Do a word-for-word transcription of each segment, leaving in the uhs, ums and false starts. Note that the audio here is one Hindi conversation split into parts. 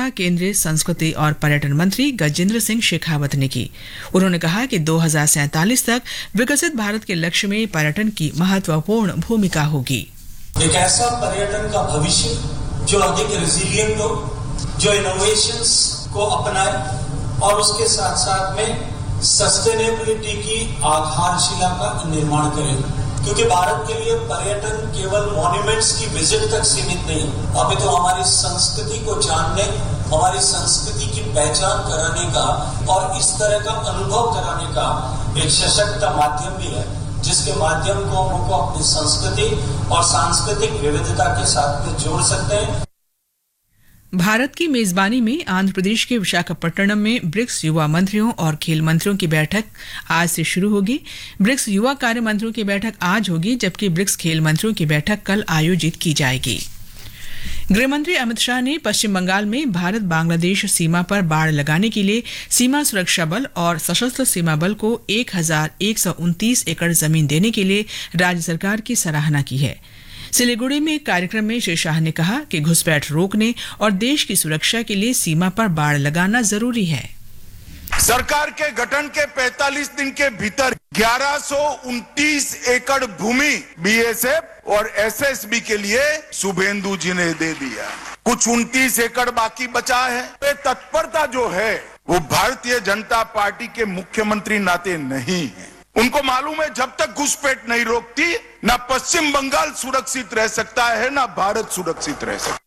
घोषणा केंद्रीय संस्कृति और पर्यटन मंत्री गजेंद्र सिंह शेखावत ने की। उन्होंने कहा कि दो हज़ार सैंतालीस तक विकसित भारत के लक्ष्य में पर्यटन की महत्वपूर्ण भूमिका होगी। एक ऐसा पर्यटन का भविष्य जो अधिक रेजिलिएंट हो, जो इनोवेशंस को अपनाए और उसके साथ साथ में सस्टेनेबिलिटी की आधारशिला का निर्माण करेगा। क्योंकि भारत के लिए पर्यटन केवल मॉन्यूमेंट्स की विजिट तक सीमित नहीं है, अभी तो हमारी संस्कृति को जानने, हमारी संस्कृति की पहचान कराने का और इस तरह का अनुभव कराने का एक सशक्त माध्यम भी है, जिसके माध्यम को हम लोग अपनी संस्कृति और सांस्कृतिक विविधता के साथ में जोड़ सकते हैं। भारत की मेजबानी में आंध्र प्रदेश के विशाखापट्टनम में ब्रिक्स युवा मंत्रियों और खेल मंत्रियों की बैठक आज से शुरू होगी। ब्रिक्स युवा कार्य मंत्रियों की बैठक आज होगी, जबकि ब्रिक्स खेल मंत्रियों की बैठक कल आयोजित की जाएगी। गृहमंत्री अमित शाह ने पश्चिम बंगाल में भारत बांग्लादेश सीमा पर बाड़ लगाने के लिए सीमा सुरक्षा बल और सशस्त्र सीमा बल को एक हजार एक सौ उनतीस एकड़ जमीन देने के लिए राज्य सरकार की सराहना की है। सिलीगुड़ी में एक कार्यक्रम में श्री शाह ने कहा कि घुसपैठ रोकने और देश की सुरक्षा के लिए सीमा पर बाड़ लगाना जरूरी है। सरकार के गठन के पैंतालीस दिन के भीतर ग्यारह सौ उनतीस एकड़ भूमि बीएसएफ और एसएसबी के लिए शुभेंदु जी ने दे दिया। कुछ उनतीस एकड़ बाकी बचा है। ये तत्परता जो है वो भारतीय जनता पार्टी के मुख्यमंत्री नाते नहीं है। उनको मालूम है जब तक घुसपैठ नहीं रोकती, ना पश्चिम बंगाल सुरक्षित रह सकता है, ना भारत सुरक्षित रह सकता है।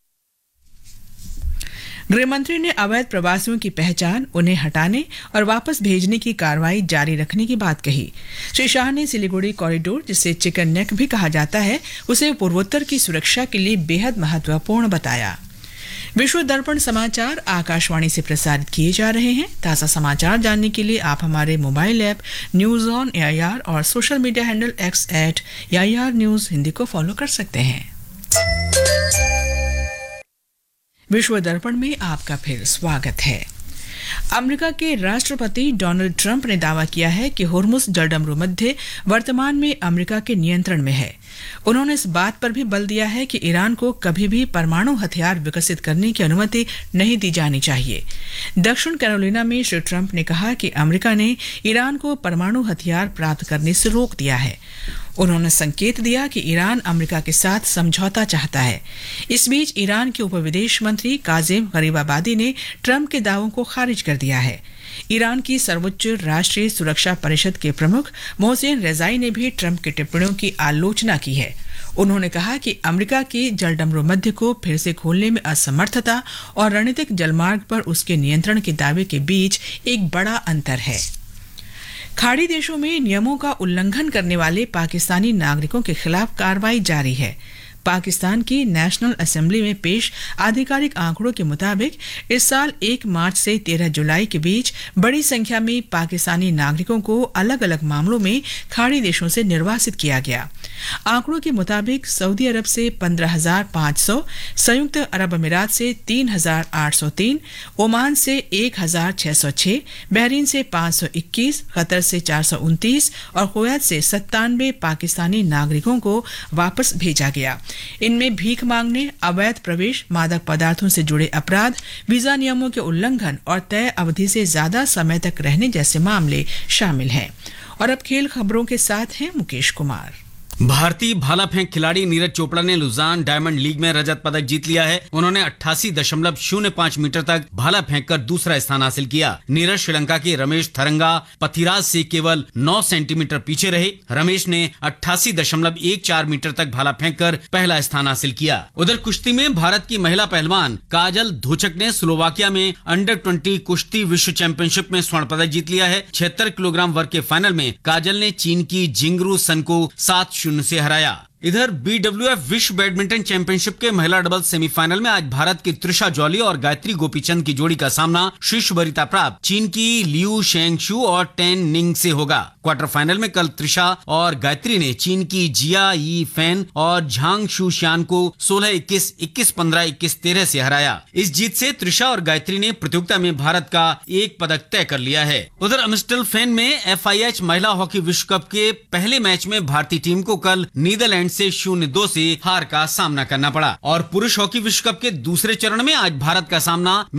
गृहमंत्री ने अवैध प्रवासियों की पहचान, उन्हें हटाने और वापस भेजने की कार्रवाई जारी रखने की बात कही। श्री शाह ने सिलीगुड़ी कॉरिडोर, जिसे चिकन नेक भी कहा जाता है, उसे पूर्वोत्तर की सुरक्षा के लिए बेहद महत्वपूर्ण बताया। विश्व दर्पण समाचार आकाशवाणी से प्रसारित किए जा रहे हैं। ताज़ा समाचार जानने के लिए आप हमारे mobile app news on AIR और social media handle x eight AIR news Hindi को फॉलो कर सकते हैं। विश्व दर्पण में आपका फिर स्वागत है। अमेरिका के राष्ट्रपति डोनाल्ड ट्रंप ने दावा किया है कि होर्मुज जलडमरू मध्य वर्तमान में अमेरिका के नियंत्रण में है। उन्होंने इस बात पर भी बल दिया है कि ईरान को कभी भी परमाणु हथियार विकसित करने की अनुमति नहीं दी जानी चाहिए। दक्षिण कैरोलिना में श्री ट्रंप ने कहा कि अमेरिका ने ईरान को परमाणु हथियार प्राप्त करने से रोक दिया है। उन्होंने संकेत दिया कि ईरान अमेरिका के साथ समझौता चाहता है। इस बीच ईरान के उप विदेश मंत्री काजिम गरीबाबादी ने ट्रंप के दावों को खारिज कर दिया है। ईरान की सर्वोच्च राष्ट्रीय सुरक्षा परिषद के प्रमुख मोहसिन रेजाई ने भी ट्रंप की टिप्पणियों की आलोचना की है। उन्होंने कहा कि अमेरिका के जलडमरू मध्य को फिर से खोलने में असमर्थता और रणनीतिक जलमार्ग पर उसके नियंत्रण के दावे के बीच एक बड़ा अंतर है। खाड़ी देशों में नियमों का उल्लंघन करने वाले पाकिस्तानी नागरिकों के खिलाफ कार्रवाई जारी है। पाकिस्तान की नेशनल असेंबली में पेश आधिकारिक आंकड़ों के मुताबिक इस साल एक मार्च से तेरह जुलाई के बीच बड़ी संख्या में पाकिस्तानी नागरिकों को अलग अलग मामलों में खाड़ी देशों से निर्वासित किया गया। आंकड़ों के मुताबिक सऊदी अरब से पंद्रह हजार पाँच सौ, संयुक्त अरब अमीरात से तीन हजार आठ सौ तीन, ओमान से एक हजार छह सौ छह, बहरीन से पाँच सौ इक्कीस, कतर से चार सौ उनतीस और कुवैत से सत्तानवे पाकिस्तानी नागरिकों को वापस भेजा गया। इनमें भीख मांगने, अवैध प्रवेश, मादक पदार्थों से जुड़े अपराध, वीजा नियमों के उल्लंघन और तय अवधि से ज्यादा समय तक रहने जैसे मामले शामिल हैं। और अब खेल खबरों के साथ हैं मुकेश कुमार। भारतीय भाला फेंक खिलाड़ी नीरज चोपड़ा ने लुजान डायमंड लीग में रजत पदक जीत लिया है। उन्होंने अट्ठासी दशमलव शून्य पाँच मीटर तक भाला फेंककर दूसरा स्थान हासिल किया। नीरज श्रीलंका के रमेश थरंगा पथिराज से केवल नौ सेंटीमीटर पीछे रहे। रमेश ने अट्ठासी दशमलव एक चार मीटर तक भाला फेंककर पहला स्थान हासिल किया। उधर कुश्ती में भारत की महिला पहलवान काजल धोचक ने स्लोवाकिया में अंडर ट्वेंटी कुश्ती विश्व चैंपियनशिप में स्वर्ण पदक जीत लिया है। छिहत्तर किलोग्राम वर्ग के फाइनल में काजल ने चीन की जिंगरू सन को सात शून्य से हराया। इधर बीडब्ल्यूएफ विश्व बैडमिंटन चैंपियनशिप के महिला डबल्स सेमीफाइनल में आज भारत की त्रिशा जॉली और गायत्री गोपीचंद की जोड़ी का सामना शीर्ष वरीयता प्राप्त चीन की लियू शेंगशु और टेन निंग से होगा। क्वार्टर फाइनल में कल त्रिशा और गायत्री ने चीन की जिया यी फैन और झांग शुशियान को सोलह इक्कीस, इक्कीस पंद्रह, इक्कीस तेरह से हराया। इस जीत से त्रिशा और गायत्री ने प्रतियोगिता में भारत का एक पदक तय कर लिया है। उधर अम्स्टल फेन में एफआईएच महिला हॉकी विश्व कप के पहले मैच में भारतीय टीम को कल नीदरलैंड से शून्य दो से हार का सामना करना पड़ा और पुरुष हॉकी विश्व कप के दूसरे चरण में आज भारत का सामना